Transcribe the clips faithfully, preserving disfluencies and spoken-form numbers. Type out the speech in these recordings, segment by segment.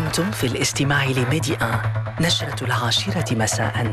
أنتم في الاستماع لميديا نشرة العاشرة مساء.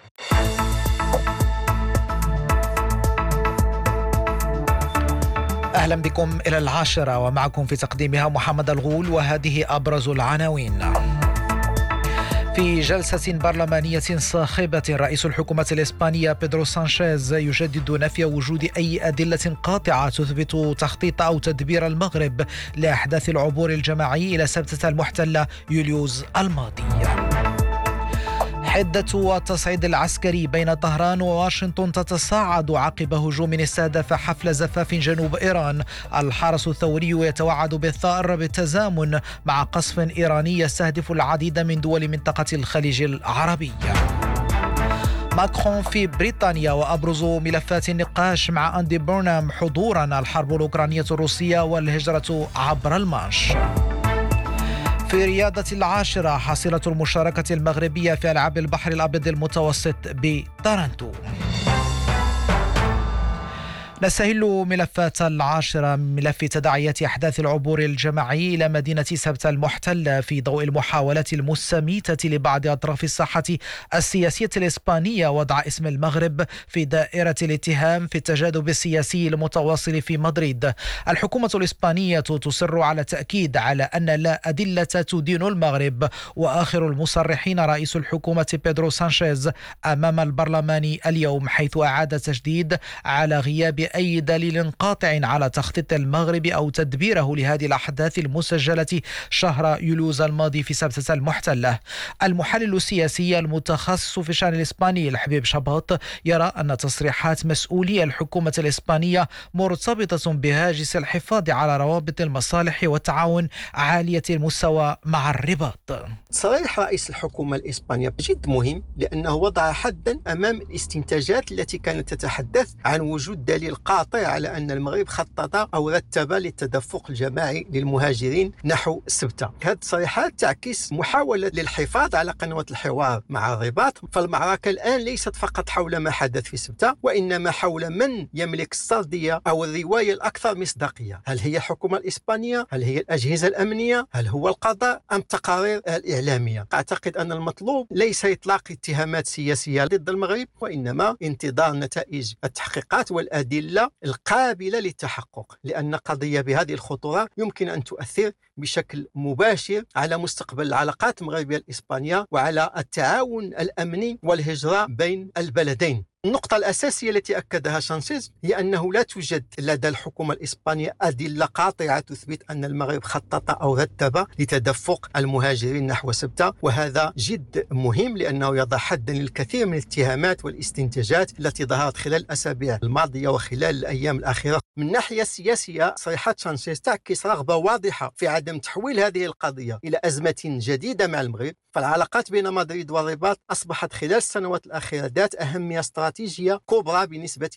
أهلا بكم إلى العاشرة، ومعكم في تقديمها محمد الغول، وهذه أبرز العناوين. في جلسة برلمانية صاخبة، رئيس الحكومة الإسبانية بيدرو سانشيز يجدد نفي وجود أي أدلة قاطعة تثبت تخطيط أو تدبير المغرب لأحداث العبور الجماعي إلى سبتة المحتلة يوليوز الماضي. حدة والتصعيد العسكري بين طهران وواشنطن تتصاعد عقب هجوم استهدف حفل زفاف جنوب إيران. الحرس الثوري يتوعد بالثأر بالتزامن مع قصف إيراني يستهدف العديد من دول منطقة الخليج العربي. ماكرون في بريطانيا، وأبرز ملفات النقاش مع أندي بورنهام حضورا الحرب الأوكرانية الروسية والهجرة عبر المانش. في رياضة العاشرة، حصيلة المشاركة المغربية في ألعاب البحر الأبيض المتوسط بتورنتو. نستهل ملفات العاشرة من ملف تداعيات أحداث العبور الجماعي إلى مدينة سبتة المحتلة في ضوء المحاولات المستميتة لبعض أطراف الساحة السياسية الإسبانية وضع اسم المغرب في دائرة الاتهام في التجاذب السياسي المتواصل في مدريد. الحكومة الإسبانية تصر على التأكيد على أن لا أدلة تدين المغرب، وآخر المصرحين رئيس الحكومة بيدرو سانشيز أمام البرلمان اليوم، حيث أعاد تشديد على غياب أي دليل قاطع على تخطيط المغرب أو تدبيره لهذه الأحداث المسجلة شهر يوليوز الماضي في سبتة المحتلة. المحلل السياسي المتخصص في الشأن الإسباني الحبيب شباط يرى أن تصريحات مسؤولي الحكومة الإسبانية مرتبطة بهاجس الحفاظ على روابط المصالح والتعاون عالية المستوى مع الرباط. تصريح رئيس الحكومة الإسبانية جد مهم، لأنه وضع حدا أمام الاستنتاجات التي كانت تتحدث عن وجود دليل قاطع على أن المغرب خطط أو رتب للتدفق الجماعي للمهاجرين نحو سبتة. هذه التصريحات تعكس محاولة للحفاظ على قنوة الحوار مع الرباط، فالمعركة الآن ليست فقط حول ما حدث في سبتة، وإنما حول من يملك السردية أو الرواية الأكثر مصداقية. هل هي الحكومة الإسبانية؟ هل هي الأجهزة الأمنية؟ هل هو القضاء؟ أم التقارير الإعلامية؟ أعتقد أن المطلوب ليس إطلاق اتهامات سياسية ضد المغرب، وإنما انتظار نتائج التحقيقات والأدلة القابلة للتحقق، لأن قضية بهذه الخطورة يمكن أن تؤثر بشكل مباشر على مستقبل العلاقات المغربية الإسبانية وعلى التعاون الأمني والهجرة بين البلدين. النقطة الأساسية التي أكدها سانشيز هي أنه لا توجد لدى الحكومة الإسبانية أدلة قاطعة تثبت أن المغرب خطط أو رتب لتدفق المهاجرين نحو سبتة، وهذا جد مهم لأنه يضع حدا للكثير من الاتهامات والاستنتاجات التي ظهرت خلال الأسابيع الماضية وخلال الأيام الأخيرة. من ناحية سياسية، تصريحات سانشيز تعكس رغبة واضحة في عدم تحويل هذه القضية إلى أزمة جديدة مع المغرب، فالعلاقات بين مدريد والرباط أصبحت خلال السنوات الأخيرة ذات أهمية استراتيجية كبرى بالنسبة